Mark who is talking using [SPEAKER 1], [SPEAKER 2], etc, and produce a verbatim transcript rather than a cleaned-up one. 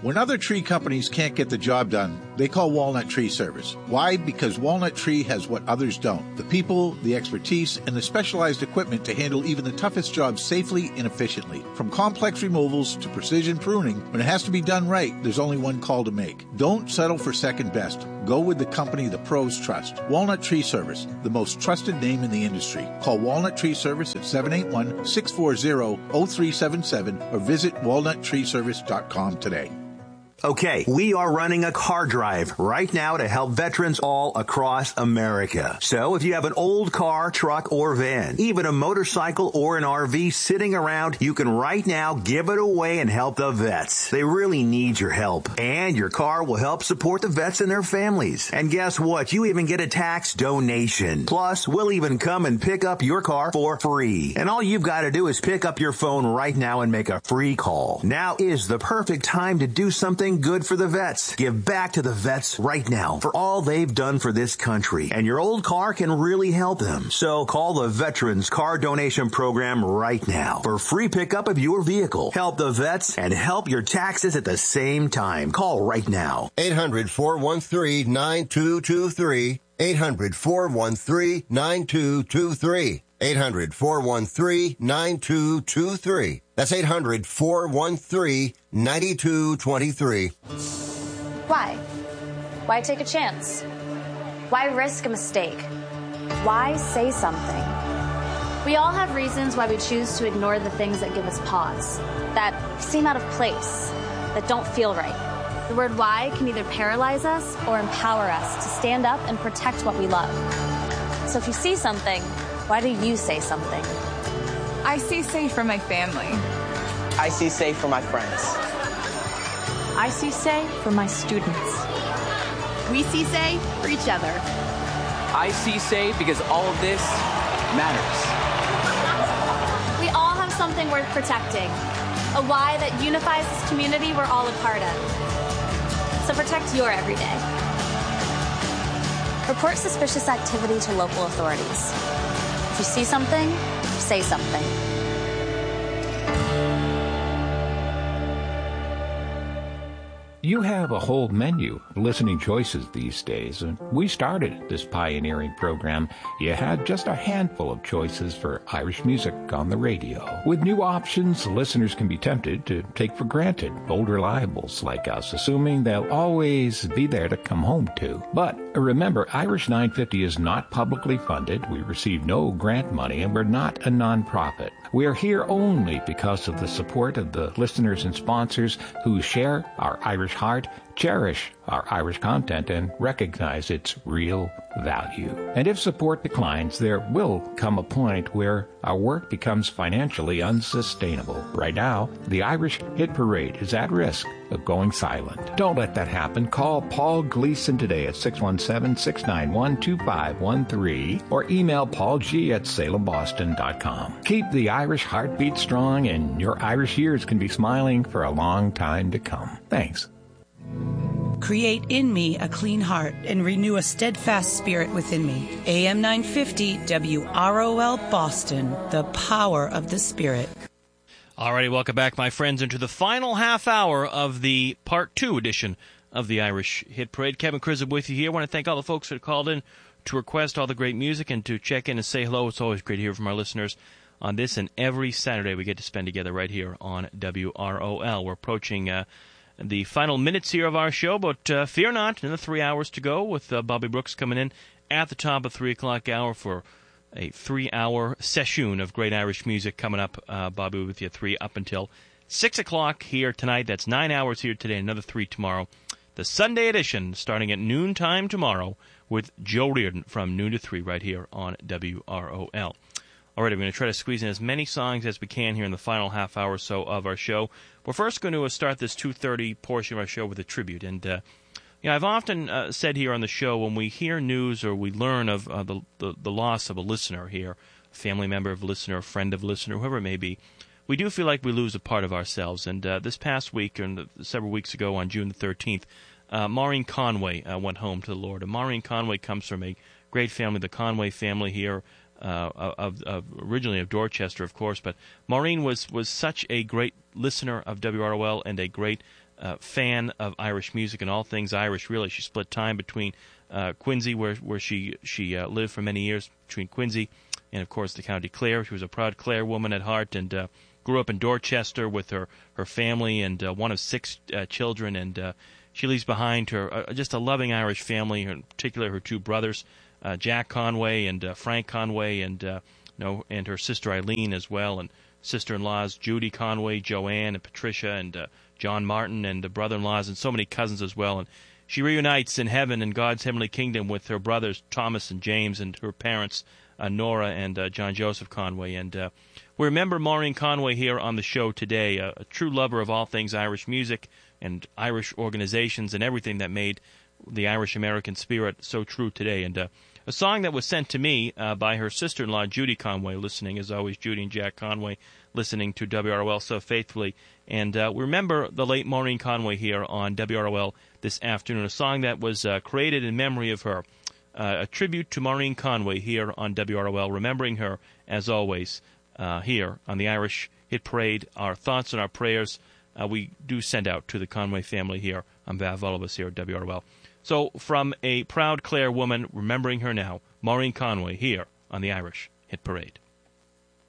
[SPEAKER 1] When other tree companies can't get the job done, they call Walnut Tree Service. Why? Because Walnut Tree has what others don't. The people, the expertise, and the specialized equipment to handle even the toughest jobs safely and efficiently. From complex removals to precision pruning, when it has to be done right, there's only one call to make. Don't settle for second best. Go with the company the pros trust. Walnut Tree Service, the most trusted name in the industry. Call Walnut Tree Service at seven eight one, six four zero, zero three seven seven or visit walnut tree service dot com today.
[SPEAKER 2] Okay, we are running a car drive right now to help veterans all across America. So if you have an old car, truck, or van, even a motorcycle or an R V sitting around, you can right now give it away and help the vets. They really need your help. And your car will help support the vets and their families. And guess what? You even get a tax donation. Plus, we'll even come and pick up your car for free. And all you've got to do is pick up your phone right now and make a free call. Now is the perfect time to do something good for the vets. Give back to the vets right now for all they've done for this country. And your old car can really help them. So call the Veterans Car Donation Program right now for free pickup of your vehicle. Help the vets and help your taxes at the same time. Call right now.
[SPEAKER 3] eight hundred, four one three, nine two two three. eight hundred, four one three, nine two two three. eight hundred, four one three, nine two two three. That's eight hundred, four one three, nine two two three.
[SPEAKER 4] Why? Why take a chance? Why risk a mistake? Why say something? We all have reasons why we choose to ignore the things that give us pause, that seem out of place, that don't feel right. The word why can either paralyze us or empower us to stand up and protect what we love. So if you see something, why do you say something?
[SPEAKER 5] I see safe for my family.
[SPEAKER 6] I see safe for my friends.
[SPEAKER 7] I see safe for my students.
[SPEAKER 8] We see safe for each other.
[SPEAKER 9] I see safe because all of this matters.
[SPEAKER 4] We all have something worth protecting, a why that unifies this community we're all a part of. So protect your everyday. Report suspicious activity to local authorities. If you see something, say something.
[SPEAKER 10] You have a whole menu of listening choices these days. And we started this pioneering program. You had just a handful of choices for Irish music on the radio. With new options, listeners can be tempted to take for granted old reliables like us, assuming they'll always be there to come home to. But remember, Irish nine fifty is not publicly funded. We receive no grant money, and we're not a nonprofit. We are here only because of the support of the listeners and sponsors who share our Irish heart, cherish our Irish content, and recognize its real value. And if support declines, there will come a point where our work becomes financially unsustainable. Right now, the Irish Hit Parade is at risk of going silent. Don't let that happen. Call Paul Gleason today at six one seven, six nine one, two five one three or email paul g at salem boston dot com. Keep the Irish heartbeat strong, and your Irish years can be smiling for a long time to come. Thanks.
[SPEAKER 11] Create in me a clean heart and renew a steadfast spirit within me. A M nine fifty W R O L Boston, the power of the Spirit.
[SPEAKER 12] Alrighty, welcome back, my friends, into the final half hour of the part two edition of the Irish Hit Parade. Kevin Crisp with you here. I want to thank all the folks that called in to request all the great music and to check in and say hello. It's always great to hear from our listeners on this and every Saturday we get to spend together right here on W R O L. We're approaching uh, the final minutes here of our show, but uh, fear not, another three hours to go with uh, Bobby Brooks coming in at the top of three o'clock hour for a three-hour session of great Irish music coming up. Uh, Bobby with you three up until six o'clock here tonight. That's nine hours here today, another three tomorrow. The Sunday edition starting at noontime tomorrow with Joe Reardon from noon to three right here on W R O L. All right, we're going to try to squeeze in as many songs as we can here in the final half hour or so of our show. We're first going to start this two thirty portion of our show with a tribute. And, uh, you know, I've often uh, said here on the show when we hear news or we learn of uh, the, the the loss of a listener here, a family member of a listener, a friend of a listener, whoever it may be, we do feel like we lose a part of ourselves. And uh, this past week, or several weeks ago on June the thirteenth, uh, Maureen Conway uh, went home to the Lord. And Maureen Conway comes from a great family, the Conway family here, Uh, of, of originally of Dorchester, of course, but Maureen was, was such a great listener of W R O L and a great uh, fan of Irish music and all things Irish, really. She split time between uh, Quincy, where where she, she uh, lived for many years, between Quincy and, of course, the County Clare. She was a proud Clare woman at heart and uh, grew up in Dorchester with her, her family and uh, one of six uh, children. And uh, she leaves behind her uh, just a loving Irish family, in particular her two brothers, uh, Jack Conway and uh, Frank Conway, and uh, you know, and her sister Eileen as well, and sister-in-laws Judy Conway, Joanne, and Patricia, and uh, John Martin, and the brother-in-laws, and so many cousins as well. And she reunites in heaven in God's heavenly kingdom with her brothers Thomas and James, and her parents uh, Nora and uh, John Joseph Conway. And uh, we remember Maureen Conway here on the show today, a, a true lover of all things Irish music and Irish organizations and everything that made the Irish-American spirit so true today. And uh, a song that was sent to me uh, by her sister-in-law, Judy Conway, listening, as always, Judy and Jack Conway, listening to W R O L so faithfully. And uh, we remember the late Maureen Conway here on W R O L this afternoon, a song that was uh, created in memory of her, uh, a tribute to Maureen Conway here on W R O L, remembering her, as always, uh, here on the Irish Hit Parade. Our thoughts and our prayers uh, we do send out to the Conway family here on behalf of all of us here at W R O L. So, from a proud Clare woman, remembering her now, Maureen Conway here on the Irish Hit Parade.